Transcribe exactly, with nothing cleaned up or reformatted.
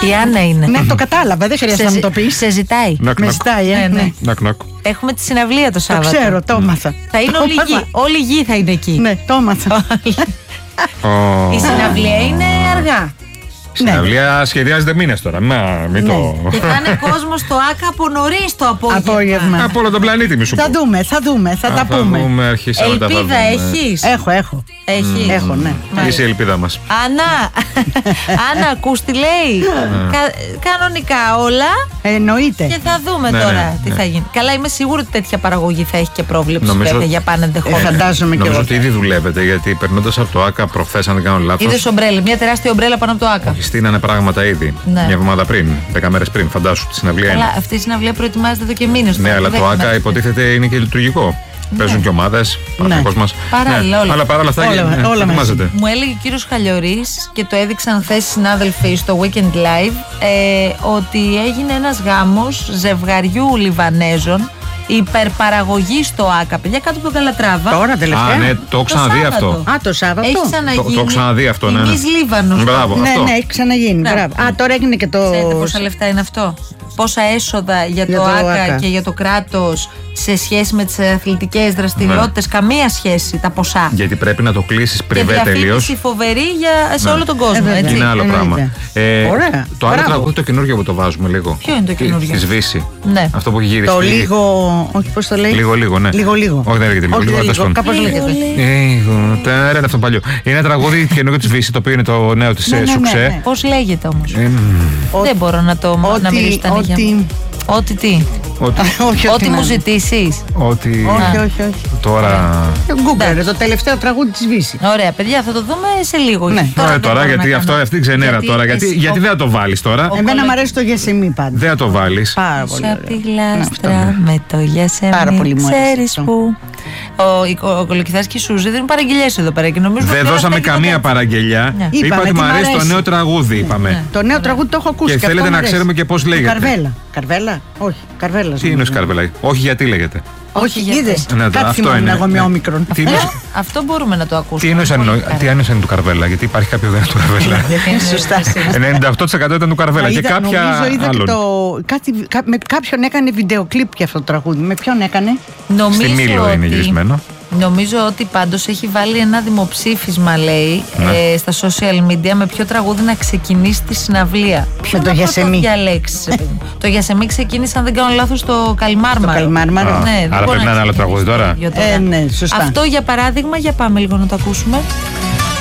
Η Άννα είναι. Ναι, το κατάλαβα, δεν χρειάζεται να μου το πει. Σε ζητάει. Με ζητάει, ε, ναι. Έχουμε τη συναυλία το Σάββατο. Το ξέρω, το έμαθα. Θα είναι όλη γη. Όλη γη θα είναι εκεί. Ναι, το έμαθα. Η συναυλία είναι αργά. Συναυλία σχεδιάζεται μήνες τώρα. Μα, μην το... Και θα είναι κόσμο στο ΆΚΑ από νωρίς το απόγευμα. Απόγευμα. Από όλο τον πλανήτη, μη σου πω. Θα δούμε, θα δούμε, θα Α, τα θα πούμε. δούμε, αρχίσαμε, Ελπίδα τα έχεις? Έχω, έχω. Έχεις. Έχω, ναι. Είσαι η ελπίδα μας. Άννα, Άννα, ακούς τι λέει. Κα, κανονικά όλα. Εννοείται. Και θα δούμε Ναι, τώρα ναι, τι ναι. θα γίνει. Καλά, είμαι σίγουρη ότι τέτοια παραγωγή θα έχει και πρόβλεψη Νομίζω- βέβαια για πάνε Ε, ενδεχόμενα. φαντάζομαι και Νομίζω εγώ. ότι ήδη δουλεύετε, γιατί περνώντας από το ΆΚΑ προχθές, αν δεν κάνω λάθος, Είδες ομπρέλα, μια τεράστια ομπρέλα πάνω από το ΆΚΑ. στείνανε πράγματα ήδη. Ναι. Μια εβδομάδα πριν, δέκα μέρες πριν, φαντάσου τη συναυλία Αλλά είναι. αυτή η συναυλία προετοιμάζεται εδώ και μήνες. Ναι, αλλά το ΆΚΑ υποτίθεται είναι και λειτουργικό. Παίζουν και ομάδες, Παναθηναϊκός μας. Παράλληλα, όλα. Αλλά παράλληλα αυτά Όλα, ναι, όλα μαζί. ετοιμάζεται. Μου έλεγε ο κύριος Χαλιορής και το έδειξαν χθες οι συνάδελφοι στο Weekend Live ε, ότι έγινε ένας γάμος ζευγαριού Λιβανέζων υπερπαραγωγή στο ΆΚΑ. Παιδιά, κάτω από τον Καλατράβα. Τώρα τελευταία. Α, ναι, το έχω ξαναδεί Σάββατο. αυτό. Α, το Σάββατο. Έχει ξαναγίνει. Το- το έχω ξαναδεί αυτό, ναι, ναι. Εμείς Λίβανος. Μπράβο, Ναι, αυτό. ναι, έχει ξαναγίνει. Μπράβο. Μπράβο. Α, τώρα έγινε και το. Ξέρετε πόσα λεφτά είναι αυτό? Πόσα έσοδα για, Για το, το ΆΚΑ ΆΚΑ. και για το κράτος σε σχέση με τις αθλητικές δραστηριότητες? Καμία σχέση τα ποσά. Γιατί πρέπει να το κλείσεις Και πριβέ τελείως. διαφήμιση φοβερή για, σε όλο τον κόσμο. Ε, βέβαια. έτσι. Είναι άλλο εννοείται. πράγμα. Ε, Ωραία. Το άλλο Μπράβο. τραγούδι το καινούργιο που το βάζουμε λίγο. Ποιο είναι το καινούργιο? Τη Σβήση. Ναι. Αυτό που έχει γυρίσει. Το λίγο. Όχι, πώς το λέει. Λίγο, λίγο, ναι. Λίγο, λίγο. Όχι, δεν λέγεται λίγο, Όχι, λίγο, δεν τέλος λίγο. πάντων. Κάπως λέγεται. Λίγο. Τέρα, είναι αυτό παλιό. Είναι ένα τραγούδι καινούργιο τη Βύση, το οποίο είναι το νέο τη Ναι, ναι, ναι, Σουξέ. ναι. Πώς λέγεται όμως? Ε, μ, Δεν μπορώ να το να Ότι- μιλήσω τα νύχια μου. ότι- Ό,τι τι. Ότι. Όχι, Ό,τι να- μου ζητήσεις. Ότι. Όχι, όχι, όχι. Τώρα. Google, το τελευταίο τραγούδι της Βύση. Ωραία, παιδιά, θα το δούμε σε λίγο. Ναι. Τώρα, δεν τώρα μπορώ γιατί να αυτό κάνω. αυτή ξενέρα Γιατί τώρα. Γιατί, εσύ- γιατί ο- δεν θα το βάλει τώρα. Εμένα μου αρέσει το Γεσεμί πάντα. Δεν θα το βάλει. Πάρα πολύ. Σαν ωραίο. τη Ναι, αυτό, γλάστρα ναι. με το γιασεμί. Πάρα πολύ μου αρέσει Ξέρεις αυτό. που. Ο, η- ο, ο Κολοκυθάς και η Σούζη δίνουν παραγγελίες εδώ πέρα και νομίζω Δεν ότι δώσαμε αυτά καμία γίνονται. παραγγελιά. Ναι. Είπα Είπαμε ότι τι μου μ' αρέσει το αρέσει. νέο τραγούδι, είπαμε. Το νέο τραγούδι το έχω ακούσει. Και αυτό θέλετε μου να αρέσει. ξέρουμε και πώς Το λέγεται. Καρβέλα. Καρβέλα, όχι. Καρβέλα. Τι είναι ο Σκαρβελάκη. Όχι, γιατί λέγεται. Όχι, γιατί. είδε. Ναι, Κάτι αυτό θυμάμαι είναι. εγώ με Ναι. όμικρον. Τι είναι- Αυτό μπορούμε να το ακούσουμε. Τι εννοείς αν Πολύ είναι- καλά. τι εννοείς αν είναι του Καρβέλα, γιατί υπάρχει κάποιο δεν είναι του Καρβέλα. Σωστά. ενενήντα οκτώ τοις εκατό ήταν του Καρβέλα και Είδα- κάποια Νομίζω είδα και άλλον. το. Κάτι, κα- με κάποιον έκανε βιντεοκλίπ για αυτό το τραγούδι. Με ποιον έκανε? Νομίζω Στη Μήλο είναι ότι- γυρισμένο. Νομίζω ότι πάντως έχει βάλει ένα δημοψήφισμα, λέει, Ναι. ε, στα social media με ποιο τραγούδι να ξεκινήσει τη συναυλία. Ποιο το να Γιασεμί. το διαλέξεις, ρε παιδί μου. Το Γιασεμί ξεκίνησε, αν δεν κάνω λάθος, στο Καλμάρμαρο. Το Καλμάρμαρο. Α, Ναι, δεν άρα μπορεί πρέπει να είναι άλλο ξεκινήσει τραγούδι τώρα. το ίδιο Ε, ναι, σωστά. Αυτό για παράδειγμα, για πάμε λίγο να το ακούσουμε.